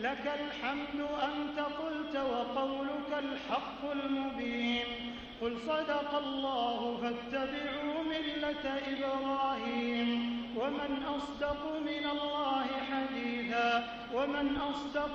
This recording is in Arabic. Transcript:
لك الحمد أنت قلت وقولك الحق المبين. قل صدق الله فاتبعوا ملة إبراهيم ومن أصدق من الله حديثا ومن أصدق